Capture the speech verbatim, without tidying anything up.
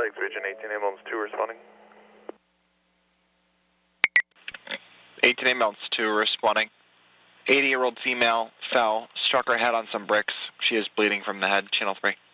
Lakes Region eighteen ambulance two responding. eighteen ambulance two responding. eighty-year-old female fell, struck her head on some bricks. She is bleeding from the head, channel three.